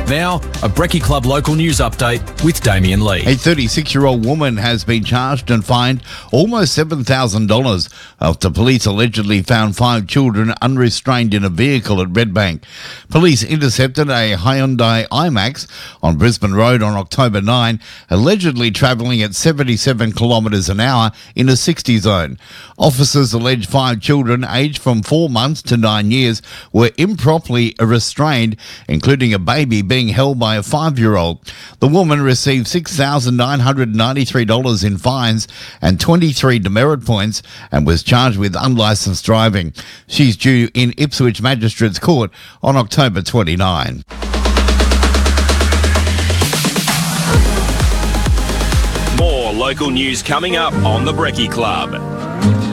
Now, a Brekkie Club local news update with Damien Lee. A 36-year-old woman has been charged and fined almost $7,000 after police allegedly found 5 children unrestrained in a vehicle at Redbank. Police intercepted a Hyundai IMAX on Brisbane Road on October 9, allegedly travelling at 77 kilometres an hour in a 60 zone. Officers allege 5 children aged from 4 months to 9 years were improperly restrained, including a baby being held by a 5-year-old. The woman received $6,993 in fines and 23 demerit points and was charged with unlicensed driving. She's due in Ipswich Magistrates Court on October 29. More local news coming up on the Brekkie Club.